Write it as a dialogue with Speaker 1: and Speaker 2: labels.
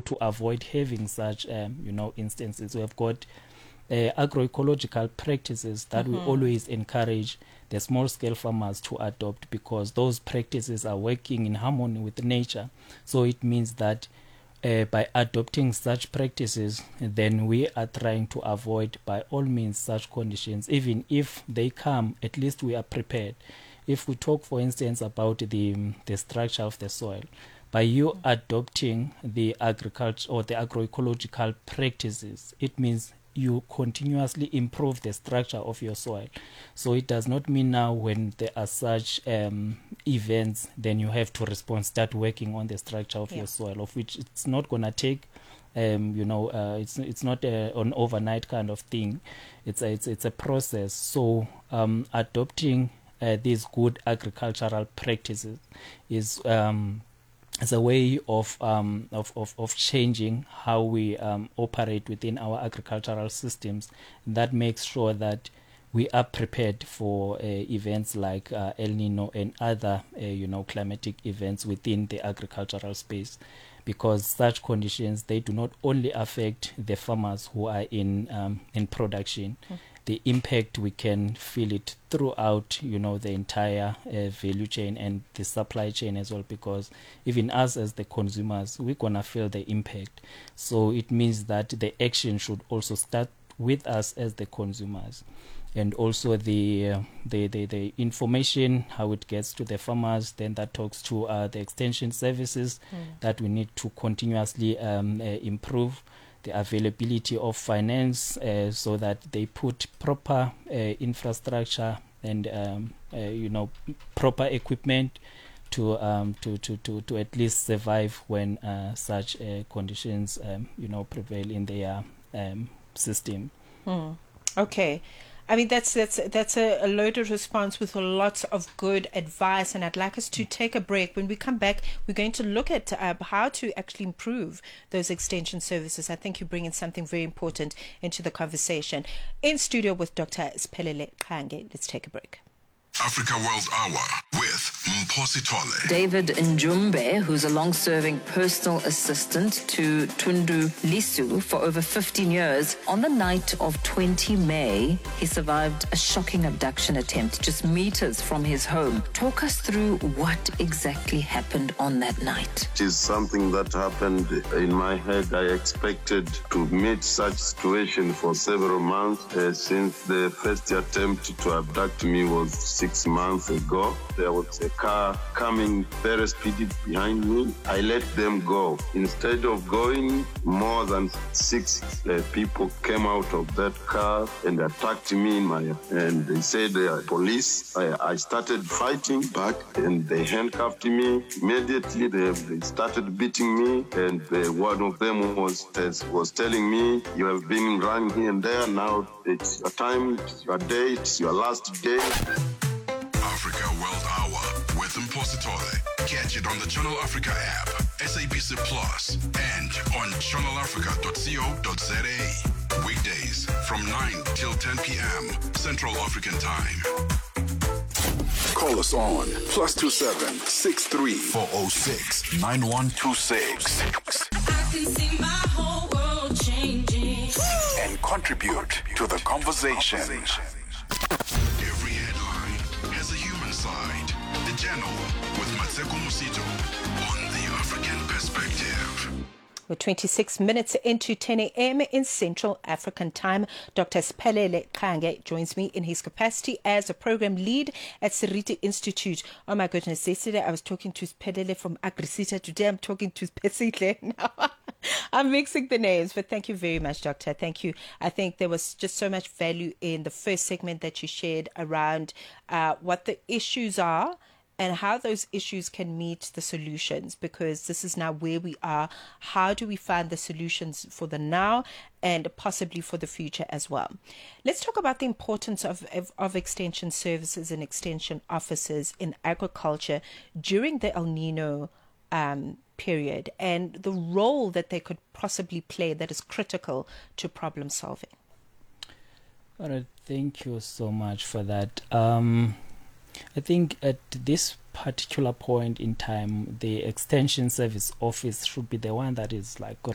Speaker 1: to avoid having such instances. We have got agroecological practices that we always encourage the small scale farmers to adopt, because those practices are working in harmony with nature. So it means that by adopting such practices, then we are trying to avoid by all means such conditions. Even if they come, at least we are prepared. If we talk, for instance, about the structure of the soil, by you adopting the agriculture or the agroecological practices, it means you continuously improve the structure of your soil. So it does not mean now when there are such events, then you have to start working on the structure of your soil, of which it's not going to take it's not an overnight kind of thing. It's a process. So adopting these good agricultural practices is as a way of changing how we operate within our agricultural systems. That makes sure that we are prepared for events like El Nino and other climatic events within the agricultural space, because such conditions, they do not only affect the farmers who are in production. The impact, we can feel it throughout the entire value chain and the supply chain as well, because even us as the consumers, we're gonna feel the impact. So it means that the action should also start with us as the consumers, and also the information, how it gets to the farmers, then that talks to the extension services that we need to continuously improve the availability of finance, so that they put proper infrastructure and proper equipment to at least survive when such conditions prevail in their system.
Speaker 2: Okay. I mean, that's a loaded response with lots of good advice, and I'd like us to take a break. When we come back, we're going to look at how to actually improve those extension services. I think you bring in something very important into the conversation. In studio with Dr. Siphelele Qhange. Let's take a break.
Speaker 3: Africa World Hour with Mphosi Tole.
Speaker 4: David Njumbe, who's a long-serving personal assistant to Tundu Lisu for over 15 years, on the night of 20 May, he survived a shocking abduction attempt just meters from his home. Talk us through what exactly happened on that night.
Speaker 5: It is something that happened in my head. I expected to meet such situation for several months since the first attempt to abduct me was 6 months ago. There was a car coming very speedy behind me. I let them go. Instead of going, more than 6 people came out of that car and attacked me and they said they are police. I started fighting back and they handcuffed me. Immediately they started beating me, and one of them was telling me, "You have been running here and there. Now it's your time, it's your day, it's your last day."
Speaker 3: Africa World Hour with Mphosi Tole. Catch it on the Channel Africa app, SABC Plus, and on channelafrica.co.za. Weekdays from 9 till 10 p.m. Central African Time.
Speaker 6: Call us on +27 63 406 9126.
Speaker 7: I can see my whole world changing.
Speaker 6: And contribute to the conversation.
Speaker 3: Every headline has a human side. The Channel with Matseko Musito on the African Perspective.
Speaker 2: We're 26 minutes into 10 a.m. in Central African Time. Dr. Siphelele Qhange joins me in his capacity as a program lead at Seriti Institute. Oh my goodness, yesterday I was talking to Siphelele from Agrisita. Today I'm talking to Spesihle. Now I'm mixing the names, but thank you very much, Doctor. Thank you. I think there was just so much value in the first segment that you shared around what the issues are and how those issues can meet the solutions, because this is now where we are. How do we find the solutions for the now and possibly for the future as well? Let's talk about the importance of extension services and extension officers in agriculture during the El Nino period, and the role that they could possibly play that is critical to problem solving.
Speaker 1: All right, thank you so much for that. I think at this particular point in time, the extension service office should be the one that is like